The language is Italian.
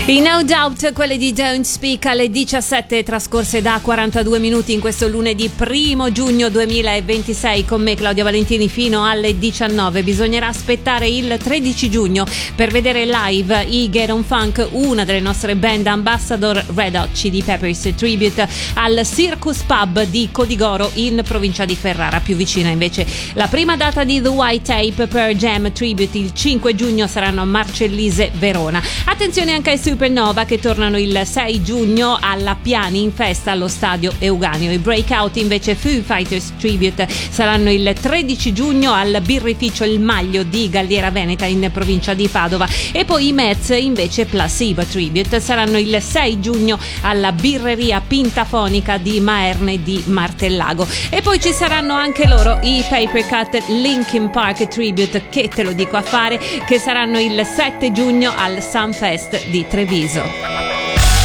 I No Doubt, quelle di Don't Speak, alle 17 trascorse da 42 minuti in questo lunedì 1 giugno 2026 con me Claudia Valentini fino alle 19. Bisognerà aspettare il 13 giugno per vedere live i Get On Funk, una delle nostre band ambassador, Red Hot Chili Peppers Tribute al Circus Pub di Codigoro in provincia di Ferrara. Più vicina invece la prima data di The White Tape per Jam Tribute il 5 giugno saranno a Marcellise, Verona. Attenzione anche ai Supernova che tornano il 6 giugno alla Piani in festa allo stadio Euganeo. I Breakout invece Foo Fighters Tribute saranno il 13 giugno al birrificio Il Maglio di Galliera Veneta in provincia di Padova, e poi i Mets invece Placebo Tribute saranno il 6 giugno alla birreria Pintafonica di Maerne di Martellago. E poi ci saranno anche loro i Paper Cut Linkin Park Tribute, che te lo dico a fare, che saranno il 7 giugno al Sunfest di Treviso.